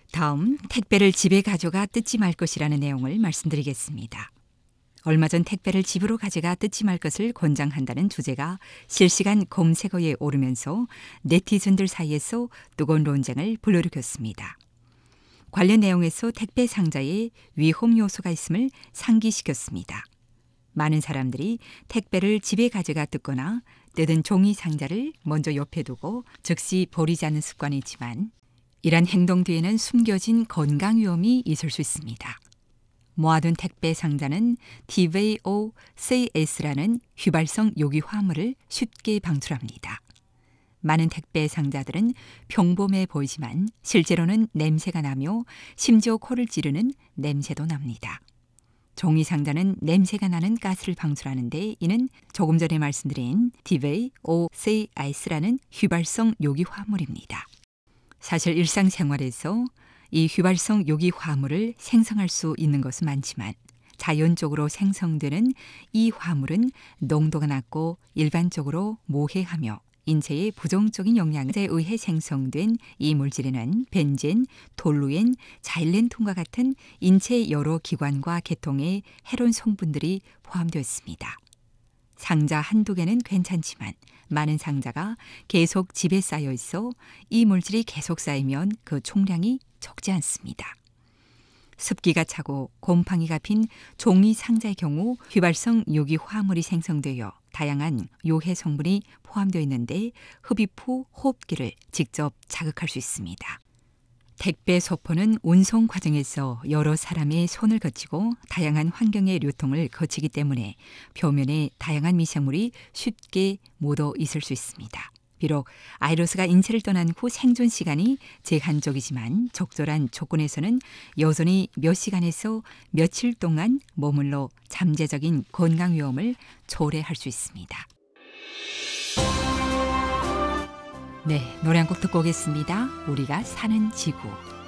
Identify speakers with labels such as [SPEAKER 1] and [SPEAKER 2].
[SPEAKER 1] 다음 택배를 집에 가져가 뜯지 말 것이라는 내용을 말씀드리겠습니다. 얼마 전 택배를 집으로 가져가 뜯지 말 것을 권장한다는 주제가 실시간 검색어에 오르면서 네티즌들 사이에서 뜨거운 논쟁을 불러일으켰습니다. 관련 내용에서 택배 상자에 위험 요소가 있음을 상기시켰습니다. 많은 사람들이 택배를 집에 가져가 뜯거나 뜯은 종이 상자를 먼저 옆에 두고 즉시 버리지 않는 습관이 있지만 이런 행동 뒤에는 숨겨진 건강 위험이 있을 수 있습니다. 모아둔 택배 상자는 TVOCS라는 휘발성 요기 화물을 쉽게 방출합니다. 많은 택배 상자들은 평범해 보이지만 실제로는 냄새가 나며 심지어 코를 찌르는 냄새도 납니다. 종이 상자는 냄새가 나는 가스를 방출하는데 이는 조금 전에 말씀드린 TVOCS라는 휘발성 요기 화물입니다. 사실 일상생활에서 이 휘발성 요기 화물을 생성할 수 있는 것은 많지만 자연적으로 생성되는 이 화물은 농도가 낮고 일반적으로 모해하며 인체에 부정적인 영향에 의해 생성된 이 물질에는 벤젠, 톨루엔, 자일렌톤과 같은 인체 여러 기관과 계통에 해로운 성분들이 포함되어 있습니다. 상자 한두 개는 괜찮지만 많은 상자가 계속 집에 쌓여 있어 이 물질이 계속 쌓이면 그 총량이 적지 않습니다. 습기가 차고 곰팡이가 핀 종이 상자의 경우 휘발성 요기 화물이 생성되어 다양한 요해 성분이 포함되어 있는데 흡입 후 호흡기를 직접 자극할 수 있습니다. 택배 소포는 운송 과정에서 여러 사람의 손을 거치고 다양한 환경의流통을 거치기 때문에 표면에 다양한 미생물이 쉽게 묻어 있을 수 있습니다. 비록 아이러스가 인체를 떠난 후 생존 시간이 제한적이지만 적절한 조건에서는 여전히 몇 시간에서 며칠 동안 머물러 잠재적인 건강 위험을 초래할 수 있습니다. 네, 노래 한 곡 듣고 오겠습니다. 우리가 사는 지구.